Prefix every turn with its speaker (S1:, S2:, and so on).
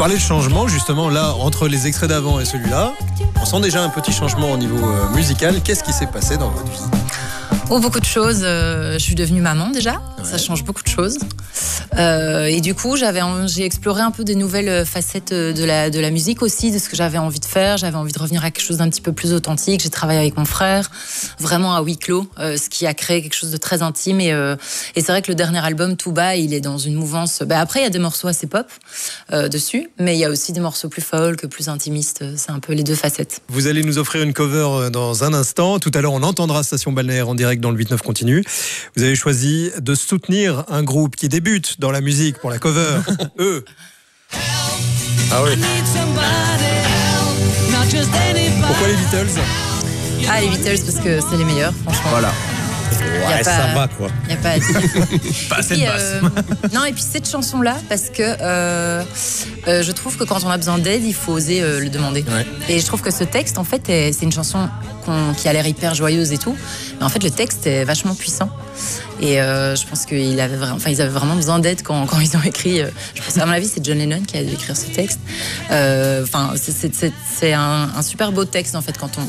S1: parlait de changement, justement, là, entre les extraits d'avant et celui-là. On sent déjà un petit changement au niveau musical. Qu'est-ce qui s'est passé dans votre vie ?
S2: Oh, beaucoup de choses. Je suis devenue maman déjà. Ça change beaucoup de choses. Et du coup, j'ai exploré un peu des nouvelles facettes de la musique aussi, de ce que j'avais envie de faire. J'avais envie de revenir à quelque chose d'un petit peu plus authentique. J'ai travaillé avec mon frère, vraiment à huis clos, ce qui a créé quelque chose de très intime. Et c'est vrai que le dernier album, Tout bas, il est dans une mouvance. Après, il y a des morceaux assez pop dessus, mais il y a aussi des morceaux plus folk, plus intimistes. C'est un peu les deux facettes.
S1: Vous allez nous offrir une cover dans un instant. Tout à l'heure, on entendra Station Balnéaire en direct dans le 8-9 continu. Vous avez choisi de soutenir un groupe qui débute dans la musique pour la cover. Eux. Ah oui. Pourquoi les Beatles ?
S2: Ah, les Beatles, parce que c'est les meilleurs, franchement.
S3: Voilà.
S2: Ouais,
S3: ça va quoi.
S2: Il n'y a pas à dire.
S3: Pas assez de basse.
S2: Non, et puis cette chanson-là, parce que je trouve que quand on a besoin d'aide, il faut oser le demander.
S1: Ouais.
S2: Et je trouve que ce texte, en fait, c'est une chanson qui a l'air hyper joyeuse et tout. Mais en fait, le texte est vachement puissant. Et je pense qu'ils avaient vraiment besoin d'aide quand ils ont écrit. Je pense, à mon avis, c'est John Lennon qui a dû écrire ce texte. C'est un super beau texte, en fait, quand